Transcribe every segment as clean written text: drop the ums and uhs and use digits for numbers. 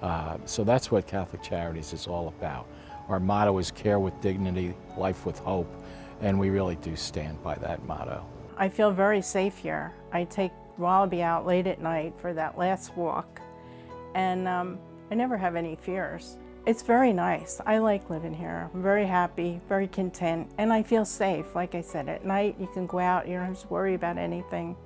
So that's what Catholic Charities is all about. Our motto is care with dignity, life with hope, and we really do stand by that motto. I feel very safe here. I take Wallaby out late at night for that last walk, and I never have any fears. It's very nice. I like living here. I'm very happy, very content, and I feel safe. Like I said, at night you can go out, you don't have to worry about anything,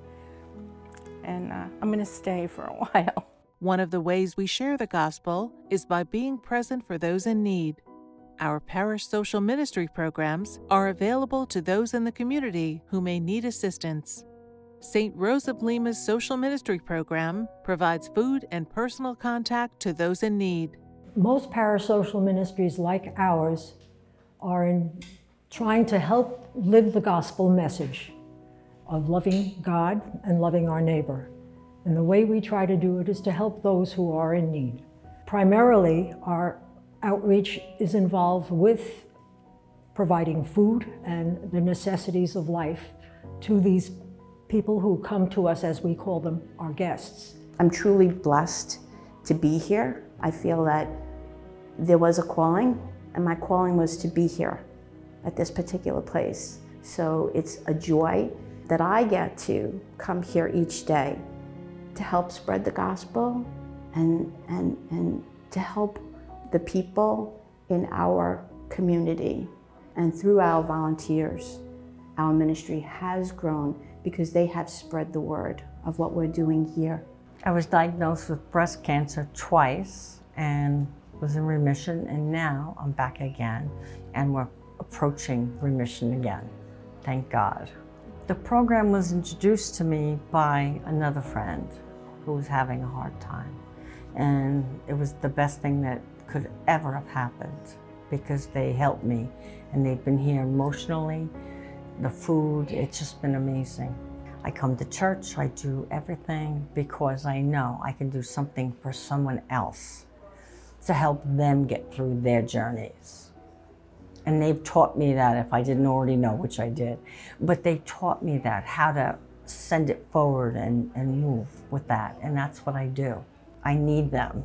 and I'm going to stay for a while. One of the ways we share the gospel is by being present for those in need. Our parish social ministry programs are available to those in the community who may need assistance. St. Rose of Lima's social ministry program provides food and personal contact to those in need. Most parish social ministries like ours are trying to help live the gospel message of loving God and loving our neighbor. And the way we try to do it is to help those who are in need. Primarily, our outreach is involved with providing food and the necessities of life to these people who come to us, as we call them, our guests. I'm truly blessed to be here. I feel that there was a calling, and my calling was to be here at this particular place. So it's a joy that I get to come here each day to help spread the gospel and to help the people in our community. And through our volunteers, our ministry has grown because they have spread the word of what we're doing here. I was diagnosed with breast cancer twice and was in remission, and now I'm back again and we're approaching remission again. Thank God. The program was introduced to me by another friend who was having a hard time, and it was the best thing that could ever have happened because they helped me and they've been here emotionally. The food, it's just been amazing. I come to church, I do everything because I know I can do something for someone else to help them get through their journeys. And they've taught me that, if I didn't already know, which I did, but they taught me that, how to send it forward and move with that, and that's what I do. I need them,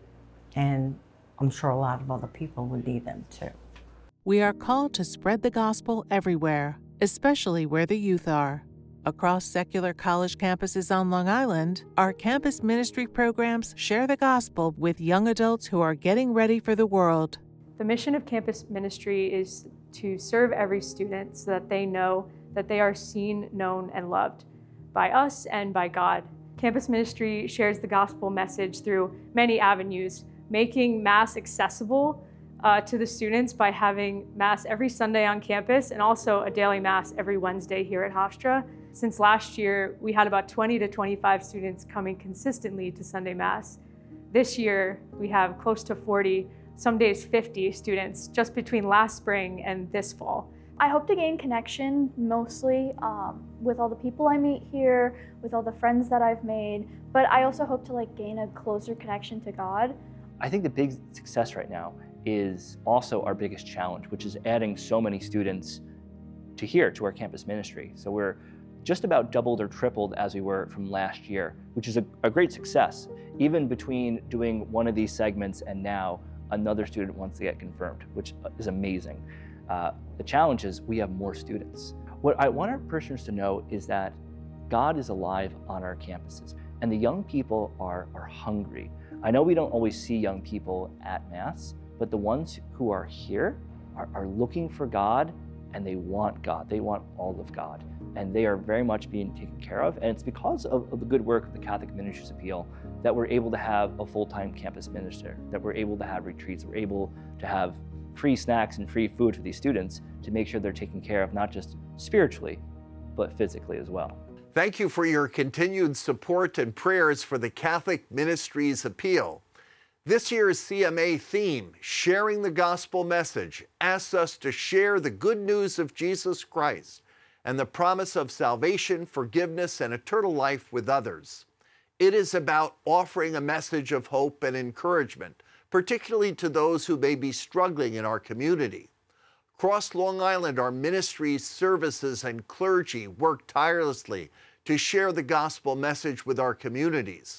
and I'm sure a lot of other people would need them too. We are called to spread the gospel everywhere, especially where the youth are. Across secular college campuses on Long Island, our campus ministry programs share the gospel with young adults who are getting ready for the world. The mission of campus ministry is to serve every student so that they know that they are seen, known, and loved by us and by God. Campus ministry shares the gospel message through many avenues, making Mass accessible to the students by having Mass every Sunday on campus and also a daily Mass every Wednesday here at Hofstra. Since last year, we had about 20 to 25 students coming consistently to Sunday Mass. This year, we have close to 40, some days 50 students just between last spring and this fall. I hope to gain connection mostly with all the people I meet here, with all the friends that I've made, but I also hope to gain a closer connection to God. I think the big success right now is also our biggest challenge, which is adding so many students to our campus ministry. So we're just about doubled or tripled as we were from last year, which is a great success. Even between doing one of these segments and now another student wants to get confirmed, which is amazing. The challenge is we have more students. What I want our parishioners to know is that God is alive on our campuses, and the young people are hungry. I know we don't always see young people at Mass, but the ones who are here are looking for God, and they want God. They want all of God, and they are very much being taken care of. And it's because of the good work of the Catholic Ministries Appeal that we're able to have a full-time campus minister, that we're able to have retreats, we're able to have free snacks and free food for these students to make sure they're taken care of, not just spiritually, but physically as well. Thank you for your continued support and prayers for the Catholic Ministries Appeal. This year's CMA theme, Sharing the Gospel Message, asks us to share the good news of Jesus Christ and the promise of salvation, forgiveness, and eternal life with others. It is about offering a message of hope and encouragement, particularly to those who may be struggling in our community. Across Long Island, our ministries, services, and clergy work tirelessly to share the gospel message with our communities.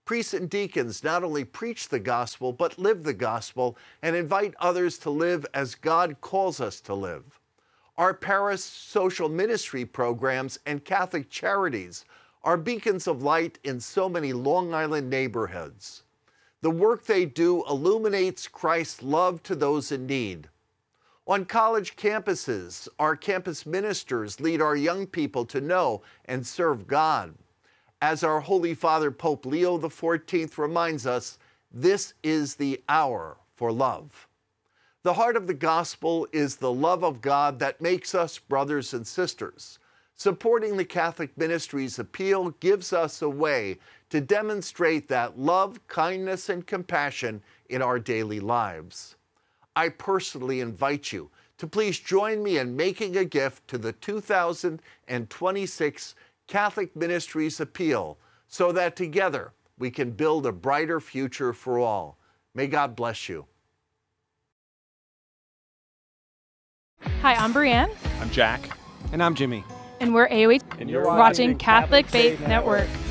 Priests and deacons not only preach the gospel, but live the gospel and invite others to live as God calls us to live. Our parish social ministry programs and Catholic charities are beacons of light in so many Long Island neighborhoods. The work they do illuminates Christ's love to those in need. On college campuses, our campus ministers lead our young people to know and serve God. As our Holy Father Pope Leo XIV reminds us, this is the hour for love. The heart of the gospel is the love of God that makes us brothers and sisters. Supporting the Catholic Ministries appeal gives us a way to demonstrate that love, kindness, and compassion in our daily lives. I personally invite you to please join me in making a gift to the 2026 Catholic Ministries Appeal so that together we can build a brighter future for all. May God bless you. Hi, I'm Brianne. I'm Jack. And I'm Jimmy. And we're AOH, and you're watching Catholic Faith Network.